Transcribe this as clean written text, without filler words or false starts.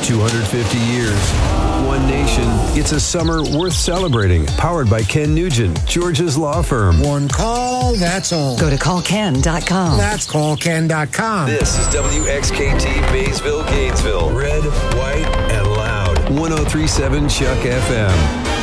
250 years. One nation. It's a summer worth celebrating. Powered by Ken Nugent, George's law firm. One call, that's all. Go to callken.com. That's callken.com. This is WXKT Maysville, Gainesville. Red, white, and loud. 103.7 Chuck FM.